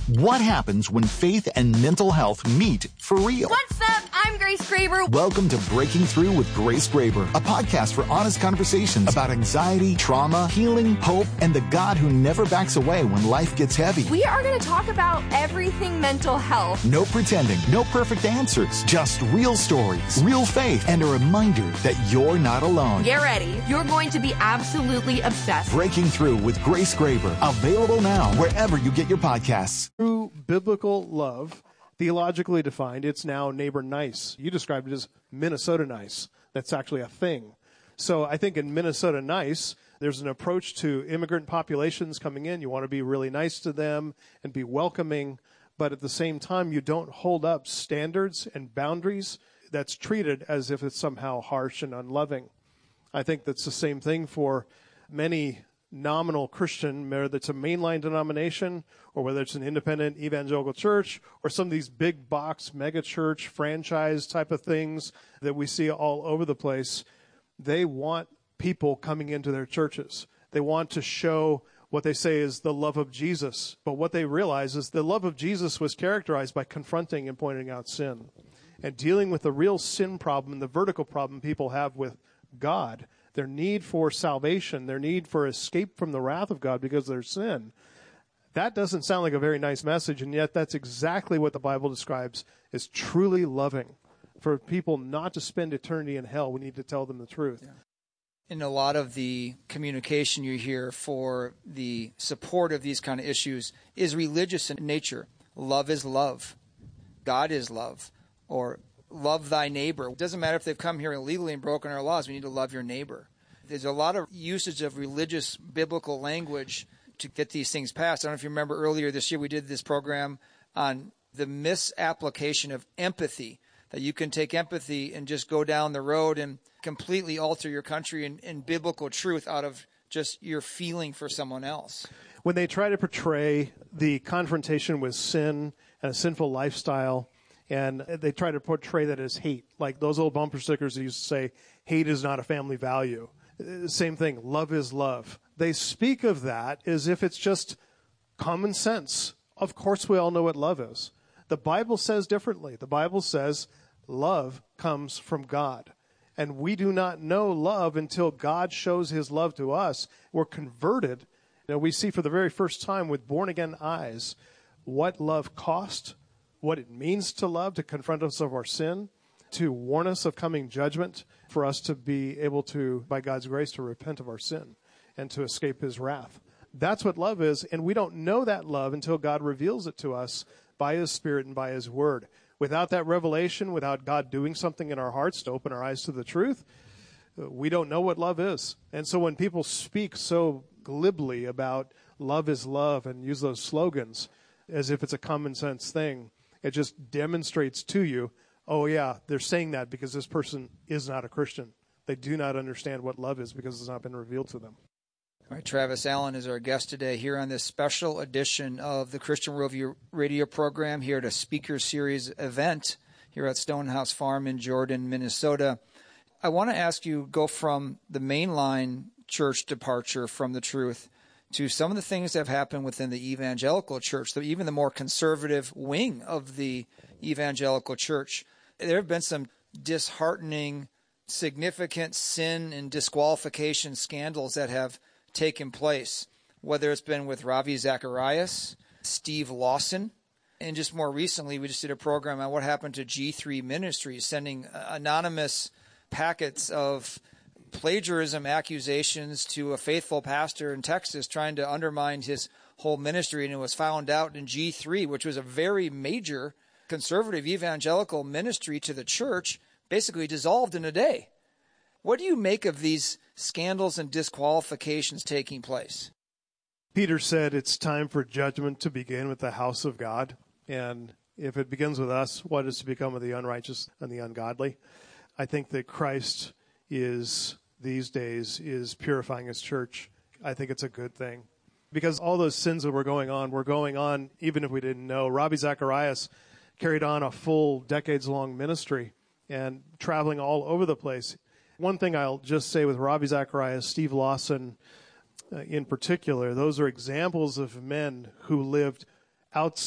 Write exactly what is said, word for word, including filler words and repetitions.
What happens when faith and mental health meet for real? What's up? I'm Grace Graber. Welcome to Breaking Through with Grace Graber, a podcast for honest conversations about anxiety, trauma, healing, hope, and the God who never backs away when life gets heavy. We are going to talk about everything mental health. No pretending, no perfect answers, just real stories, real faith, and a reminder that you're not alone. Get ready. You're going to be absolutely obsessed. Breaking Through with Grace Graber, available now wherever you get your podcasts. True biblical love, theologically defined, it's now neighbor nice. You described it as Minnesota nice. That's actually a thing. So I think in Minnesota nice, there's an approach to immigrant populations coming in. You want to be really nice to them and be welcoming, but at the same time, you don't hold up standards and boundaries that's treated as if it's somehow harsh and unloving. I think that's the same thing for many nominal Christian, whether it's a mainline denomination or whether it's an independent evangelical church or some of these big box mega church franchise type of things that we see all over the place. They want people coming into their churches. They want to show what they say is the love of Jesus. But what they realize is the love of Jesus was characterized by confronting and pointing out sin and dealing with the real sin problem, the vertical problem people have with God. Their need for salvation, their need for escape from the wrath of God because of their sin. That doesn't sound like a very nice message, and yet that's exactly what the Bible describes as truly loving. For people not to spend eternity in hell, we need to tell them the truth. Yeah. In a lot of the communication you hear for the support of these kind of issues is religious in nature. Love is love. God is love. Or love thy neighbor. It doesn't matter if they've come here illegally and broken our laws. We need to love your neighbor. There's a lot of usage of religious biblical language to get these things passed. I don't know if you remember earlier this year we did this program on the misapplication of empathy, that you can take empathy and just go down the road and completely alter your country and, and biblical truth out of just your feeling for someone else. When they try to portray the confrontation with sin and a sinful lifestyle, and they try to portray that as hate, like those old bumper stickers that used to say, hate is not a family value. Same thing, love is love. They speak of that as if it's just common sense. Of course we all know what love is. The Bible says differently. The Bible says love comes from God. And we do not know love until God shows his love to us. We're converted. You know, we see for the very first time with born-again eyes what love cost, what it means to love, to confront us of our sin, to warn us of coming judgment, for us to be able to, by God's grace, to repent of our sin and to escape his wrath. That's what love is, and we don't know that love until God reveals it to us by his Spirit and by his word. Without that revelation, without God doing something in our hearts to open our eyes to the truth, we don't know what love is. And so when people speak so glibly about love is love and use those slogans as if it's a common sense thing, it just demonstrates to you, oh, yeah, they're saying that because this person is not a Christian. They do not understand what love is because it's not been revealed to them. All right, Travis Allen is our guest today here on this special edition of the Christian Worldview radio program here at a speaker series event here at Stonehouse Farm in Jordan, Minnesota. I want to ask you, go from the mainline church departure from the truth to some of the things that have happened within the evangelical church, so even the more conservative wing of the evangelical church. There have been some disheartening, significant sin and disqualification scandals that have taken place, whether it's been with Ravi Zacharias, Steve Lawson, and just more recently, we just did a program on what happened to G three Ministries, sending anonymous packets of plagiarism accusations to a faithful pastor in Texas trying to undermine his whole ministry, and it was found out in G three, which was a very major conservative evangelical ministry to the church, basically dissolved in a day. What do you make of these scandals and disqualifications taking place? Peter said it's time for judgment to begin with the house of God. And if it begins with us, what is to become of the unrighteous and the ungodly? I think that Christ is, these days, is purifying his church. I think it's a good thing. Because all those sins that were going on were going on even if we didn't know. Ravi Zacharias carried on a full decades-long ministry and traveling all over the place. One thing I'll just say with Ravi Zacharias, Steve Lawson uh, in particular, those are examples of men who lived outside